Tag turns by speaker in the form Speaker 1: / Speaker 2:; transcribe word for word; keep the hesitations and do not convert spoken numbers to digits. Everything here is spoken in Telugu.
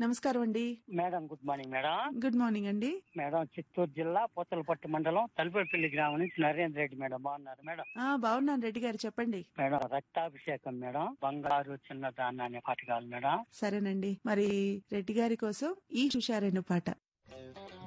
Speaker 1: నమస్కారం అండి.
Speaker 2: Madam good morning madam.
Speaker 1: Good morning అండి.
Speaker 2: మేడం చిత్తూరు జిల్లా పూతలపట్టు మండలం తలుపులపల్లి గ్రామం నుంచి నరేంద్ర రెడ్డి మేడం. బాగున్నారు మేడం?
Speaker 1: ఆ బాగున్నాను రెడ్డి గారు, చెప్పండి.
Speaker 2: మేడం రక్తాభిషేకం మేడం, బంగారు చిన్నదాన్న అనే పాట కావాలి మేడం.
Speaker 1: సరేనండి, మరి రెడ్డి గారి కోసం ఈ చూశారేను పాట.